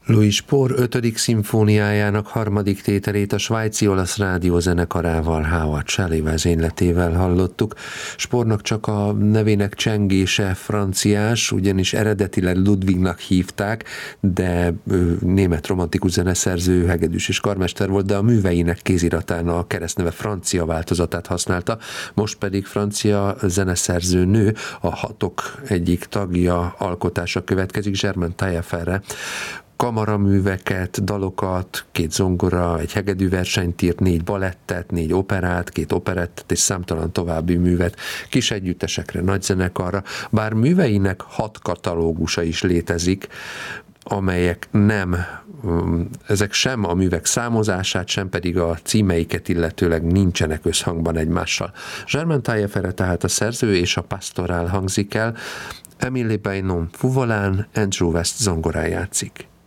Louis Spohr 5. szimfóniájának harmadik tételét a svájci-olasz rádiózenekarával, Howard Shelley vezényletével hallottuk. Spohrnak csak a nevének csengése franciás, ugyanis eredetileg Ludwignak hívták, de német romantikus zeneszerző, hegedűs és karmester volt, de a műveinek kéziratán a keresztneve francia változatát használta, most pedig francia zeneszerző nő, a Hatok egyik tagja alkotása következik, Germaine Tailleferre. Kamaraműveket, dalokat, 2 zongora, egy hegedűversenyt írt, 4 balettet, 4 operát, 2 operettet és számtalan további művet, kis együttesekre, nagy zenekarra, bár műveinek 6 katalógusa is létezik, amelyek ezek sem a művek számozását, sem pedig a címeiket illetőleg nincsenek összhangban egymással. Germaine Tailleferre tehát a szerző és a Pastorál hangzik el, Émilie Beynon fuvolán, Andrew West zongorán játszik.